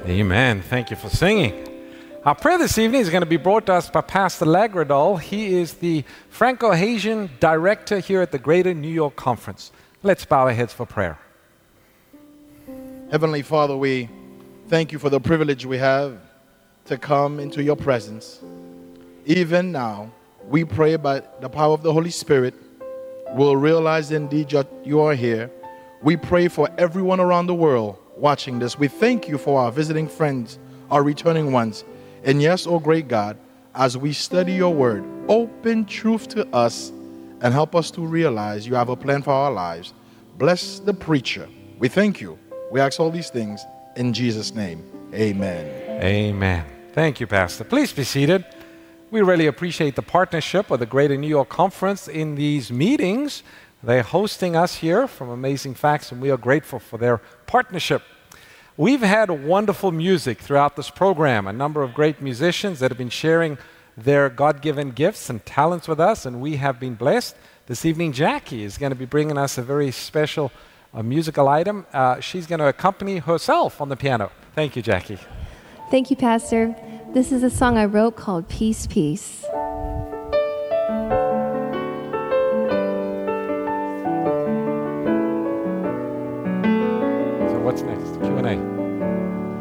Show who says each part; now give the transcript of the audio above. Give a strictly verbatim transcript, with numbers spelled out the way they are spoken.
Speaker 1: Amen. Thank you for singing. Our prayer this evening is going to be brought to us by Pastor Lagradol. He is the Franco-Haitian Director here at the Greater New York Conference. Let's bow our heads for prayer.
Speaker 2: Heavenly Father, we thank you for the privilege we have to come into your presence. Even now, we pray by the power of the Holy Spirit, we'll realize indeed that you are here. We pray for everyone around the world watching this. We thank you for our visiting friends, our returning ones. And yes, oh great God, as we study your word, open truth to us and help us to realize you have a plan for our lives. Bless the preacher. We thank you. We ask all these things in Jesus' name. Amen.
Speaker 1: Amen. Thank you, Pastor. Please be seated. We really appreciate the partnership of the Greater New York Conference in these meetings. They're hosting us here from Amazing Facts, and we are grateful for their partnership. We've had wonderful music throughout this program, a number of great musicians that have been sharing their God-given gifts and talents with us, and we have been blessed. This evening, Jackie is going to be bringing us a very special uh, musical item. Uh, she's going to accompany herself on the piano. Thank you, Jackie.
Speaker 3: Thank you, Pastor. This is a song I wrote called Peace, Peace.
Speaker 1: What's next? Q and A.